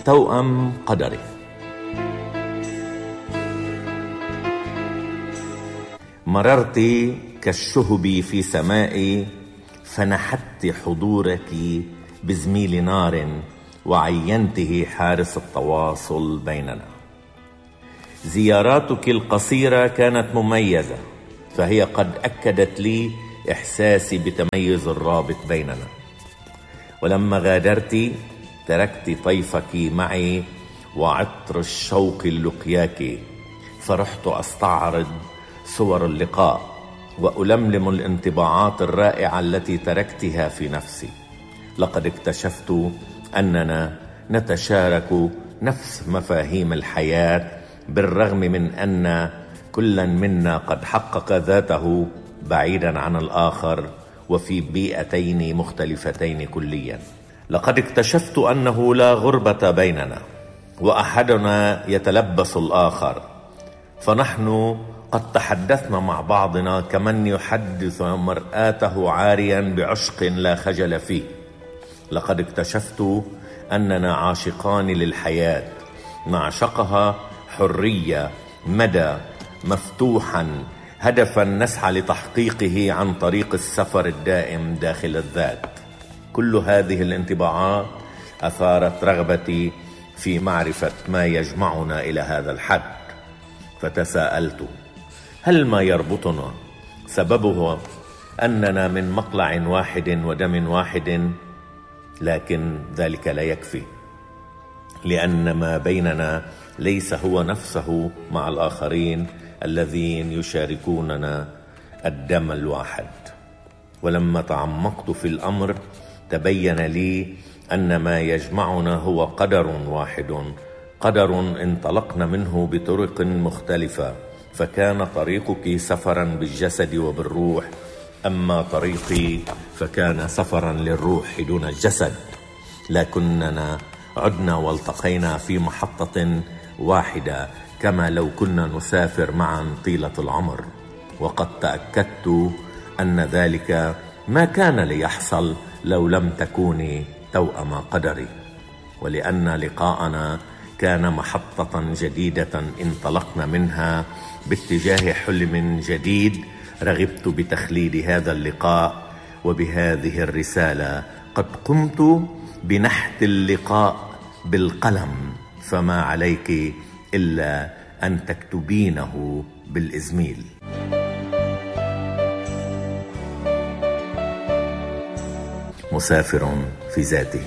توأم قدري. مررت كالشهب في سمائي، فنحت حضورك بزميل نار، وعينته حارس التواصل بيننا. زياراتك القصيرة كانت مميزة، فهي قد أكدت لي إحساسي بتميز الرابط بيننا. ولما غادرت تركت طيفك معي وعطر الشوق اللقياك، فرحت أستعرض صور اللقاء وألملم الانطباعات الرائعة التي تركتها في نفسي. لقد اكتشفت أننا نتشارك نفس مفاهيم الحياة، بالرغم من أن كل منا قد حقق ذاته بعيدا عن الآخر وفي بيئتين مختلفتين كليا. لقد اكتشفت أنه لا غربة بيننا، وأحدنا يتلبس الآخر، فنحن قد تحدثنا مع بعضنا كمن يحدث مرآته عاريا بعشق لا خجل فيه. لقد اكتشفت أننا عاشقان للحياة، نعشقها حرية، مدى مفتوحا، هدفا نسعى لتحقيقه عن طريق السفر الدائم داخل الذات. كل هذه الانطباعات أثارت رغبتي في معرفة ما يجمعنا إلى هذا الحد، فتساءلت: هل ما يربطنا سببه أننا من مقلع واحد ودم واحد؟ لكن ذلك لا يكفي، لأن ما بيننا ليس هو نفسه مع الآخرين الذين يشاركوننا الدم الواحد. ولما تعمقت في الأمر تبين لي أن ما يجمعنا هو قدر واحد، قدر انطلقنا منه بطرق مختلفة، فكان طريقك سفرا بالجسد وبالروح، أما طريقي فكان سفرا للروح دون الجسد. لكننا عدنا والتقينا في محطة واحدة، كما لو كنا نسافر معا طيلة العمر. وقد تأكدت أن ذلك ما كان ليحصل لو لم تكوني توأم قدري، ولأن لقاءنا كان محطة جديدة انطلقنا منها باتجاه حلم جديد. رغبت بتخليد هذا اللقاء وبهذه الرسالة. قد قمت بنحت اللقاء بالقلم، فما عليك إلا أن تكتبينه بالإزميل. مسافر في ذاته.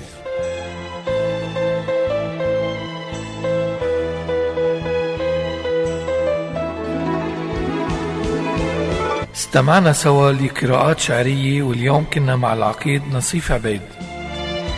استمعنا سوا لقراءات شعرية، واليوم كنا مع العقيد نصيف عبيد.